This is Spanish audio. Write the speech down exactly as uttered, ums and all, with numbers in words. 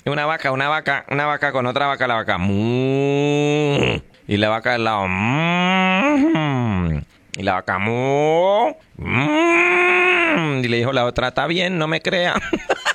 Una vaca, una vaca, una vaca con otra vaca, la vaca. Mu. Y la vaca al lado. Mu. Y la vaca. Mu. Mu. Y le dijo la otra, está bien, no me crea.